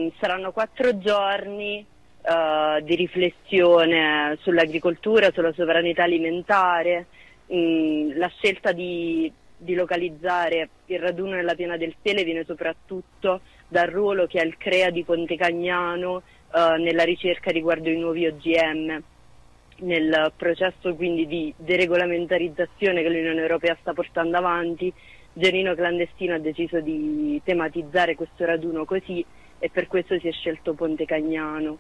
Saranno 4 giorni di riflessione sull'agricoltura, sulla sovranità alimentare. La scelta di localizzare il raduno nella Piana del Sele viene soprattutto dal ruolo che ha il CREA di Ponte Cagnano nella ricerca riguardo i nuovi OGM, nel processo quindi di deregolamentarizzazione che l'Unione Europea sta portando avanti. Genuino Clandestino ha deciso di tematizzare questo raduno così e per questo si è scelto Ponte Cagnano.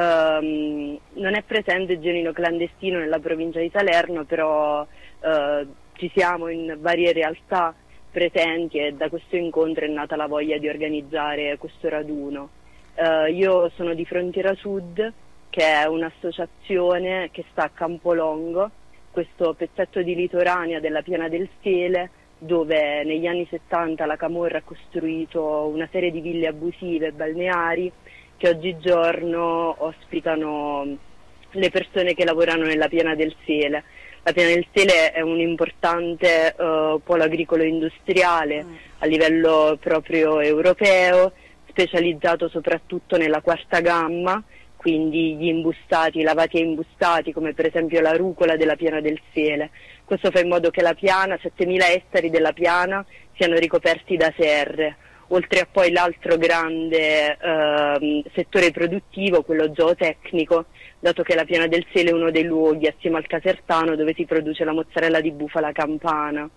Non è presente Genuino Clandestino nella provincia di Salerno, però ci siamo in varie realtà presenti e da questo incontro è nata la voglia di organizzare questo raduno. Io sono di Frontiera Sud, che è un'associazione che sta a Campolongo, questo pezzetto di litoranea della Piana del Sele, dove negli anni 70 la camorra ha costruito una serie di ville abusive balneari che oggigiorno ospitano le persone che lavorano nella Piana del Sele. La Piana del Sele è un importante polo agricolo industriale a livello proprio europeo, specializzato soprattutto nella quarta gamma, quindi gli imbustati, lavati e imbustati, come per esempio la rucola della Piana del Sele. Questo fa in modo che la piana, 7.000 ettari della piana, siano ricoperti da serre, oltre a poi l'altro grande settore produttivo, quello zootecnico, dato che la Piana del Sele è uno dei luoghi, assieme al Casertano, dove si produce la mozzarella di bufala campana.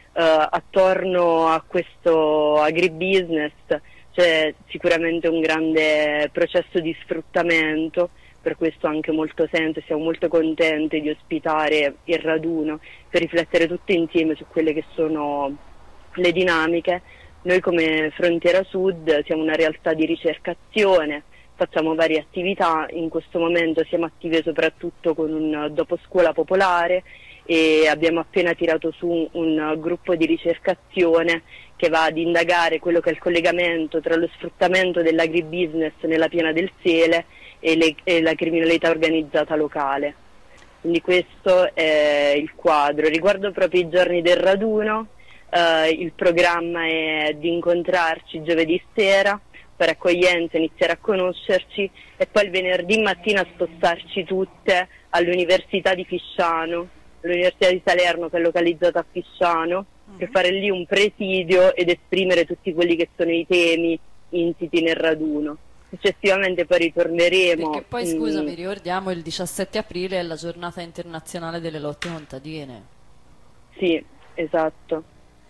Attorno a questo agribusiness c'è sicuramente un grande processo di sfruttamento, per questo ha anche molto senso e siamo molto contenti di ospitare il raduno per riflettere tutti insieme su quelle che sono le dinamiche. Noi come Frontiera Sud siamo una realtà di ricercazione, facciamo varie attività, in questo momento siamo attive soprattutto con un doposcuola popolare e abbiamo appena tirato su un gruppo di ricercazione che va ad indagare quello che è il collegamento tra lo sfruttamento dell'agribusiness nella Piana del Sele e la criminalità organizzata locale. Quindi questo è il quadro. Riguardo proprio i giorni del raduno, il programma è di incontrarci giovedì sera, fare accoglienza, iniziare a conoscerci e poi il venerdì mattina spostarci tutte all'Università di Fisciano, l'Università di Salerno che è localizzata a Fisciano, per fare lì un presidio ed esprimere tutti quelli che sono i temi insiti nel raduno. Successivamente poi ritorneremo. Perché poi, scusami, ricordiamo il 17 aprile è la giornata internazionale delle lotte contadine. Sì, esatto.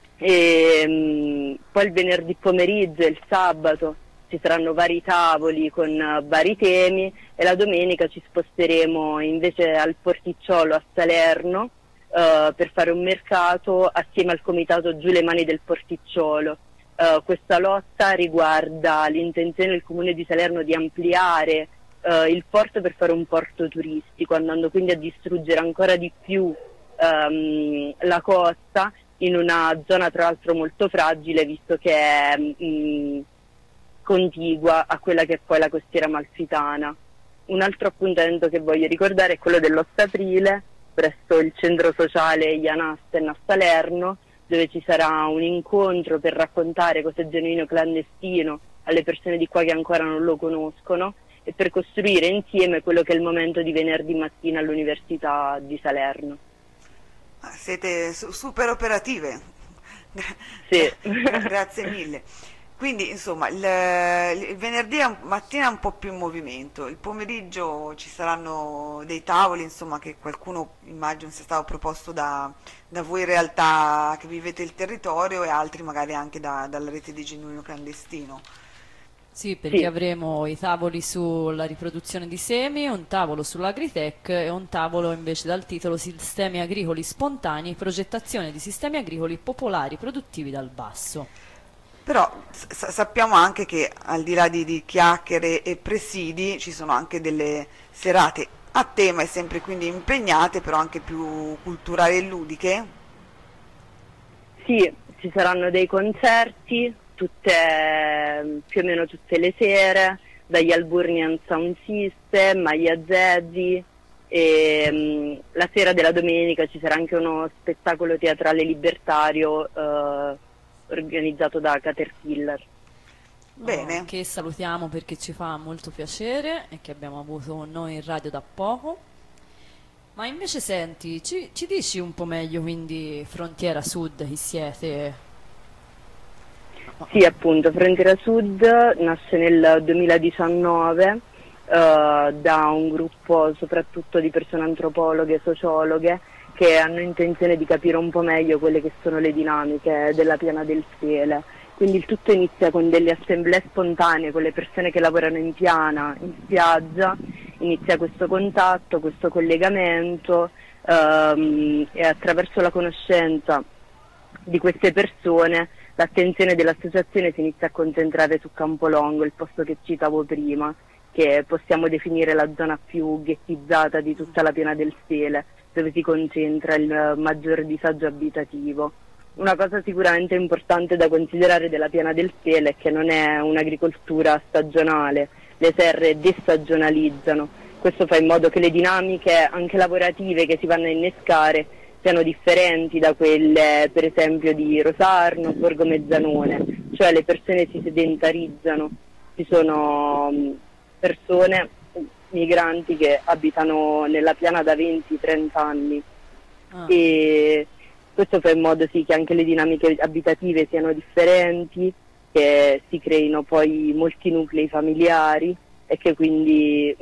E poi il venerdì pomeriggio e il sabato ci saranno vari tavoli con vari temi e la domenica ci sposteremo invece al Porticciolo a Salerno per fare un mercato assieme al comitato Giù le mani del Porticciolo. Questa lotta riguarda l'intenzione del Comune di Salerno di ampliare il porto per fare un porto turistico, andando quindi a distruggere ancora di più la costa in una zona tra l'altro molto fragile, visto che è contigua a quella che è poi la costiera amalfitana. Un altro appuntamento che voglio ricordare è quello dell'8 aprile presso il centro sociale Ian Asten a Salerno, dove ci sarà un incontro per raccontare cos'è Genuino Clandestino alle persone di qua che ancora non lo conoscono e per costruire insieme quello che è il momento di venerdì mattina all'Università di Salerno. Siete super operative. Sì. Grazie mille. Quindi insomma il venerdì mattina è un po' più in movimento, il pomeriggio ci saranno dei tavoli insomma che qualcuno immagino sia stato proposto da voi in realtà che vivete il territorio e altri magari anche dalla rete di Genuino Clandestino. Sì, perché avremo i tavoli sulla riproduzione di semi, un tavolo sull'agritech e un tavolo invece dal titolo Sistemi agricoli spontanei, progettazione di sistemi agricoli popolari produttivi dal basso. Però sappiamo anche che al di là di chiacchiere e presidi ci sono anche delle serate a tema e sempre quindi impegnate, però anche più culturali e ludiche. Sì, ci saranno dei concerti più o meno tutte le sere, dagli Alburnian Sound System agli Azzezzi, e la sera della domenica ci sarà anche uno spettacolo teatrale libertario organizzato da Caterpillar. Bene. che salutiamo perché ci fa molto piacere e che abbiamo avuto con noi in radio da poco. Ma invece senti, ci dici un po' meglio quindi Frontiera Sud, chi siete? Sì, appunto, Frontiera Sud nasce nel 2019 da un gruppo soprattutto di persone antropologhe e sociologhe che hanno intenzione di capire un po' meglio quelle che sono le dinamiche della Piana del Sele. Quindi il tutto inizia con delle assemblee spontanee con le persone che lavorano in piana, in spiaggia, inizia questo contatto, questo collegamento e attraverso la conoscenza di queste persone l'attenzione dell'associazione si inizia a concentrare su Campolongo, il posto che citavo prima, che possiamo definire la zona più ghettizzata di tutta la Piana del Sele, dove si concentra il maggior disagio abitativo. Una cosa sicuramente importante da considerare della Piana del Sele è che non è un'agricoltura stagionale, le serre destagionalizzano, questo fa in modo che le dinamiche anche lavorative che si vanno a innescare siano differenti da quelle per esempio di Rosarno, Borgo Mezzanone, cioè le persone si sedentarizzano, ci sono persone, migranti che abitano nella piana da 20-30 anni e questo fa in modo sì che anche le dinamiche abitative siano differenti, che si creino poi molti nuclei familiari e che quindi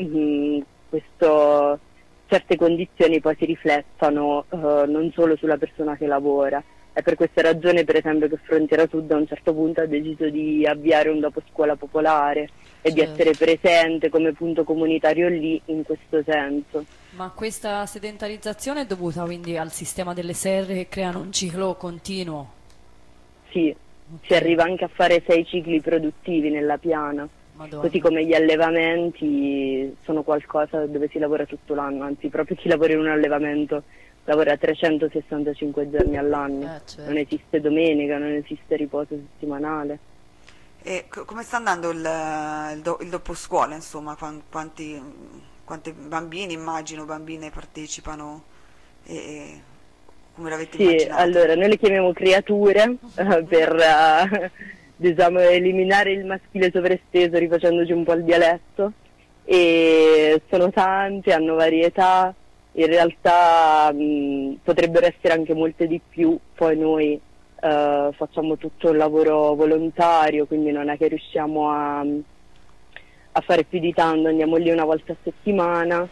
certe condizioni poi si riflettano non solo sulla persona che lavora. È per questa ragione per esempio che Frontiera Sud a un certo punto ha deciso di avviare un dopo scuola popolare e di essere presente come punto comunitario lì in questo senso. Ma questa sedentarizzazione è dovuta quindi al sistema delle serre che creano un ciclo continuo? Sì, si arriva anche a fare 6 cicli produttivi nella piana. Madonna. Così come gli allevamenti sono qualcosa dove si lavora tutto l'anno, anzi proprio chi lavora in un allevamento lavora 365 giorni all'anno, certo. Non esiste domenica, non esiste riposo settimanale. E come sta andando il doposcuola, insomma, quanti bambini, immagino, bambine partecipano e come l'avete immaginato? Allora noi le chiamiamo creature per diciamo eliminare il maschile sovraesteso rifacendoci un po' il dialetto, e sono tante, hanno varietà, in realtà potrebbero essere anche molte di più, poi noi facciamo tutto il lavoro volontario, quindi non è che riusciamo a fare più di tanto, andiamo lì una volta a settimana,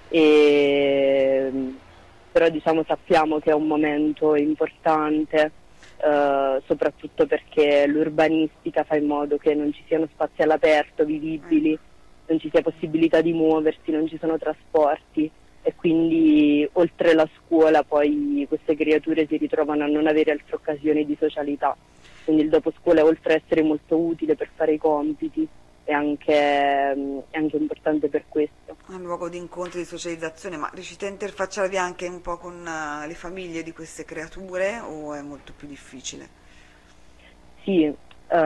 però diciamo sappiamo che è un momento importante, soprattutto perché l'urbanistica fa in modo che non ci siano spazi all'aperto vivibili, non ci sia possibilità di muoversi, non ci sono trasporti e quindi oltre la scuola poi queste creature si ritrovano a non avere altre occasioni di socialità, quindi il dopo scuola oltre a essere molto utile per fare i compiti è anche importante per questo. È un luogo di incontro, di socializzazione, ma riuscite a interfacciarvi anche un po' con le famiglie di queste creature o è molto più difficile? Sì,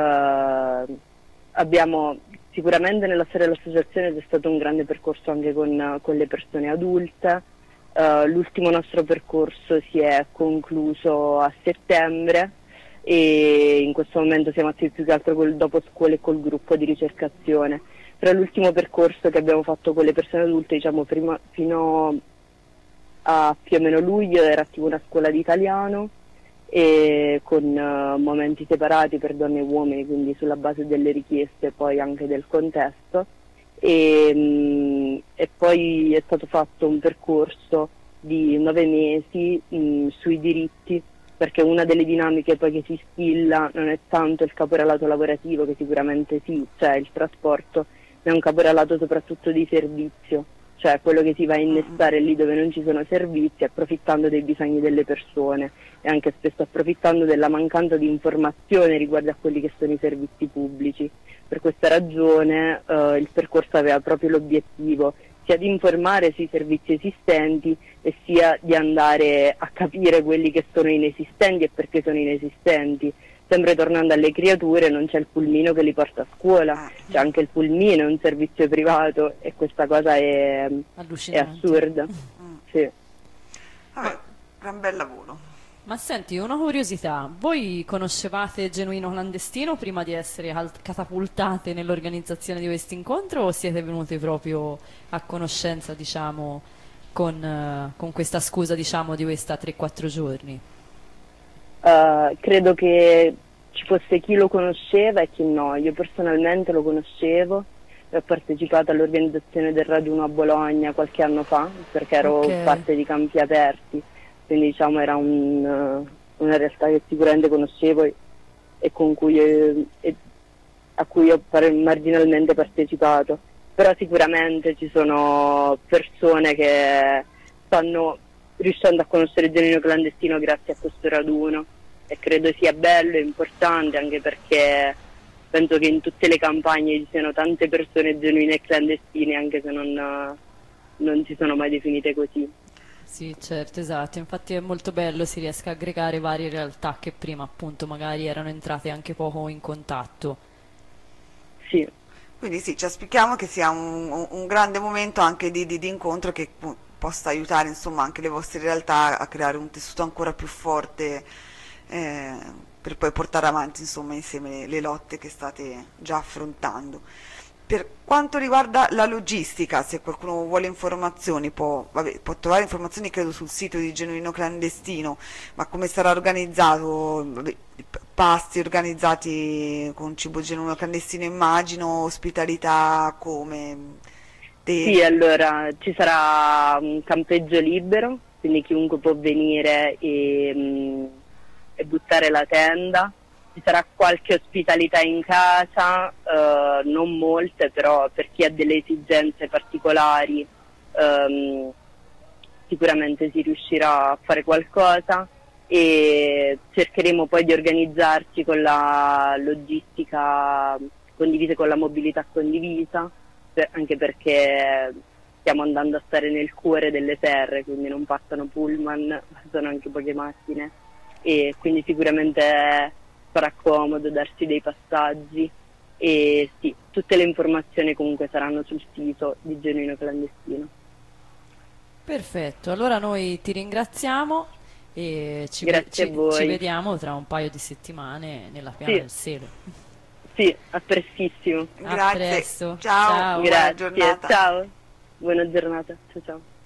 abbiamo sicuramente nella storia dell'associazione c'è stato un grande percorso anche con le persone adulte. L'ultimo nostro percorso si è concluso a settembre e in questo momento siamo attivi più che altro col dopo scuola e col gruppo di ricercazione. Però l'ultimo percorso che abbiamo fatto con le persone adulte, diciamo prima, fino a più o meno luglio, era attivo una scuola di italiano e con momenti separati per donne e uomini, quindi sulla base delle richieste poi anche del contesto, e poi è stato fatto un percorso di 9 mesi sui diritti, perché una delle dinamiche poi che si instilla non è tanto il caporalato lavorativo, che sicuramente sì, cioè il trasporto, ma è un caporalato soprattutto di servizio, cioè quello che si va a innestare lì dove non ci sono servizi, approfittando dei bisogni delle persone e anche spesso approfittando della mancanza di informazione riguardo a quelli che sono i servizi pubblici. Per questa ragione il percorso aveva proprio l'obiettivo sia di informare sui servizi esistenti e sia di andare a capire quelli che sono inesistenti e perché sono inesistenti. Sempre tornando alle creature, non c'è il pulmino che li porta a scuola, c'è anche il pulmino, è un servizio privato e questa cosa è assurda. Sì. Vabbè, gran bel lavoro. Ma senti, una curiosità, voi conoscevate Genuino Clandestino prima di essere catapultate nell'organizzazione di questo incontro o siete venuti proprio a conoscenza, diciamo, con questa scusa, diciamo, di questa 3-4 giorni? Credo che ci fosse chi lo conosceva e chi no. Io personalmente lo conoscevo e ho partecipato all'organizzazione del raduno a Bologna qualche anno fa perché ero Ok, parte di Campi Aperti, quindi diciamo era una realtà che sicuramente conoscevo e con cui, a cui ho marginalmente partecipato. Però sicuramente ci sono persone che stanno riuscendo a conoscere il Genuino Clandestino grazie a questo raduno e credo sia bello e importante anche perché penso che in tutte le campagne ci siano tante persone genuine e clandestine anche se non si sono mai definite così. sì, certo, esatto. Infatti è molto bello, si riesca a aggregare varie realtà che prima appunto magari erano entrate anche poco in contatto. Sì, Quindi sì, ci auspichiamo che sia un grande momento anche di incontro che possa aiutare insomma anche le vostre realtà a creare un tessuto ancora più forte eh, per poi portare avanti insomma insieme le lotte che state già affrontando. Per quanto riguarda la logistica, se qualcuno vuole informazioni può trovare informazioni credo sul sito di Genuino Clandestino, ma come sarà organizzato? Vabbè, pasti organizzati con cibo genuino clandestino immagino, ospitalità come sì, tende. allora ci sarà un campeggio libero, quindi chiunque può venire e buttare la tenda. Ci sarà qualche ospitalità in casa, non molte, però per chi ha delle esigenze particolari ehm, sicuramente si riuscirà a fare qualcosa e cercheremo poi di organizzarci con la logistica condivisa, con la mobilità condivisa, anche perché stiamo andando a stare nel cuore delle terre, quindi non passano pullman, passano anche poche macchine e quindi sicuramente farà comodo darsi dei passaggi e sì, tutte le informazioni comunque saranno sul sito di Genuino Clandestino. Perfetto, allora noi ti ringraziamo e Grazie a ci voi. vediamo tra un paio di settimane nella Piana Sì, del Sele. sì, a prestissimo. A Grazie, presto, ciao, ciao. buona Grazie, giornata. ciao. Buona giornata. Ciao ciao.